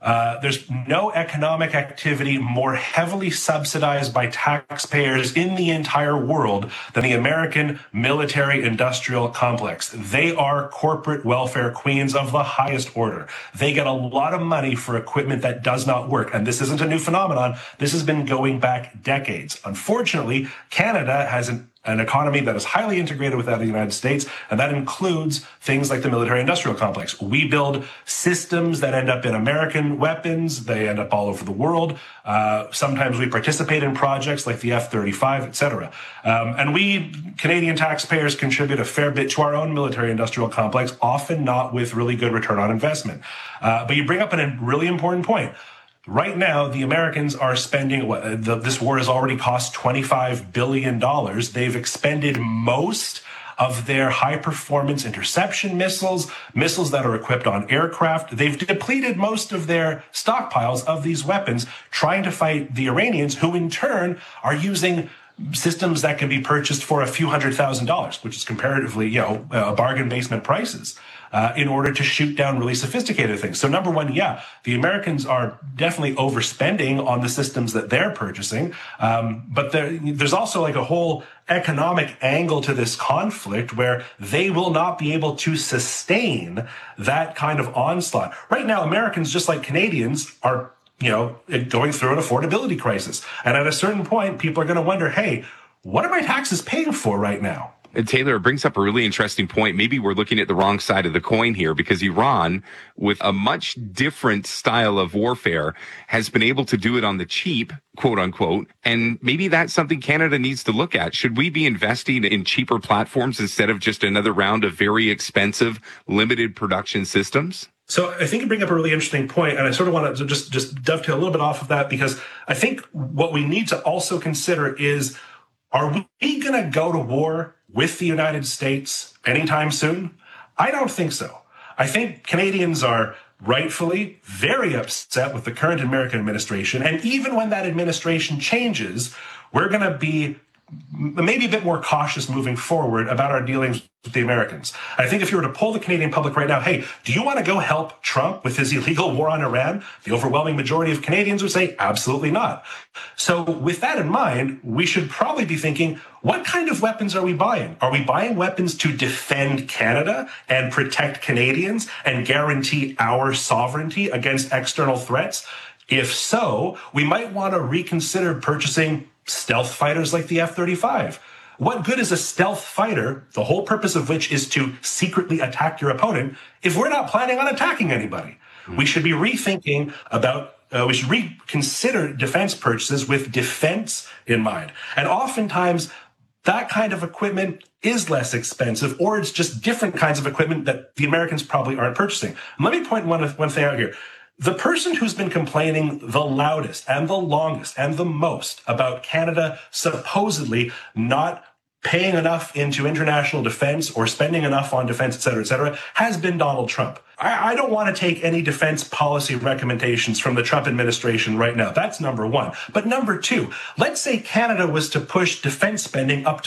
There's no economic activity more heavily subsidized by taxpayers in the entire world than the American military-industrial complex. They are corporate welfare queens of the highest order. They get a lot of money for equipment that does not work. And this isn't a new phenomenon. This has been going back decades. Unfortunately, Canada has an economy that is highly integrated with that of the United States, and that includes things like the military-industrial complex. We build systems that end up in American weapons. They end up all over the world. Sometimes we participate in projects like the F-35, et cetera. And we, Canadian taxpayers, contribute a fair bit to our own military-industrial complex, often not with really good return on investment. But you bring up a really important point. Right now, the Americans are spending, this war has already cost $25 billion. They've expended most of their high-performance interception missiles, missiles that are equipped on aircraft. They've depleted most of their stockpiles of these weapons, trying to fight the Iranians, who in turn are using systems that can be purchased for a few $100,000, which is comparatively, bargain basement prices, in order to shoot down really sophisticated things. So number one, the Americans are definitely overspending on the systems that they're purchasing. But there's also like a whole economic angle to this conflict where they will not be able to sustain that kind of onslaught. Right now, Americans, just like Canadians, are going through an affordability crisis. And at a certain point, people are going to wonder, hey, what are my taxes paying for right now? Taylor, it brings up a really interesting point. Maybe we're looking at the wrong side of the coin here, because Iran, with a much different style of warfare, has been able to do it on the cheap, quote unquote. And maybe that's something Canada needs to look at. Should we be investing in cheaper platforms instead of just another round of very expensive, limited production systems? So I think you bring up a really interesting point, and I sort of want to just dovetail a little bit off of that, because I think what we need to also consider is, are we going to go to war with the United States anytime soon? I don't think so. I think Canadians are rightfully very upset with the current American administration, and even when that administration changes, we're going to be maybe a bit more cautious moving forward about our dealings with the Americans. I think if you were to poll the Canadian public right now, hey, do you want to go help Trump with his illegal war on Iran? The overwhelming majority of Canadians would say absolutely not. So with that in mind, we should probably be thinking, what kind of weapons are we buying? Are we buying weapons to defend Canada and protect Canadians and guarantee our sovereignty against external threats? If so, we might want to reconsider purchasing stealth fighters like the F-35. What good is a stealth fighter, the whole purpose of which is to secretly attack your opponent, if we're not planning on attacking anybody? We should be rethinking about, we should reconsider defense purchases with defense in mind. And oftentimes, that kind of equipment is less expensive, or it's just different kinds of equipment that the Americans probably aren't purchasing. Let me point one thing out here. The person who's been complaining the loudest and the longest and the most about Canada supposedly not paying enough into international defense or spending enough on defense, et cetera, has been Donald Trump. I don't want to take any defense policy recommendations from the Trump administration right now. That's number one. But number two, let's say Canada was to push defense spending up to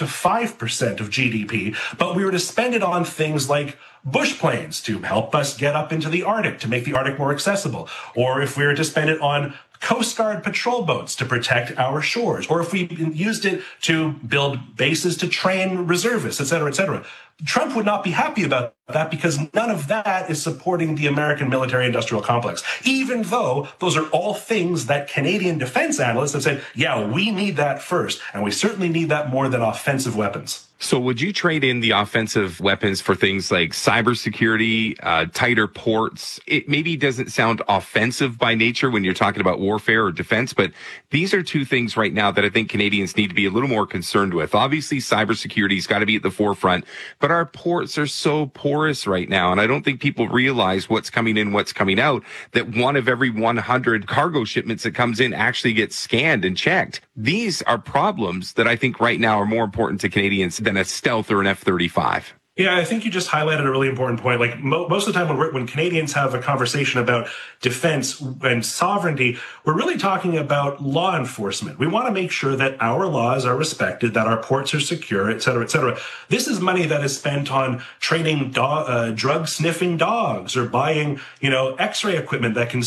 5% of GDP, but we were to spend it on things like bush planes to help us get up into the Arctic, to make the Arctic more accessible. Or if we were to spend it on Coast Guard patrol boats to protect our shores, or if we used it to build bases to train reservists, et cetera, et cetera. Trump would not be happy about that, because none of that is supporting the American military-industrial complex, even though those are all things that Canadian defense analysts have said, yeah, we need that first, and we certainly need that more than offensive weapons. So would you trade in the offensive weapons for things like cybersecurity, tighter ports? It maybe doesn't sound offensive by nature when you're talking about warfare or defense, but these are two things right now that I think Canadians need to be a little more concerned with. Obviously, cybersecurity's got to be at the forefront, but our ports are so porous right now, and I don't think people realize what's coming in, what's coming out, that one of every 100 cargo shipments that comes in actually gets scanned and checked. These are problems that I think right now are more important to Canadians than a stealth or an F-35. Yeah, I think you just highlighted a really important point. Like most of the time when Canadians have a conversation about defense and sovereignty, we're really talking about law enforcement. We want to make sure that our laws are respected, that our ports are secure, et cetera, et cetera. This is money that is spent on training drug sniffing dogs, or buying, X-ray equipment that can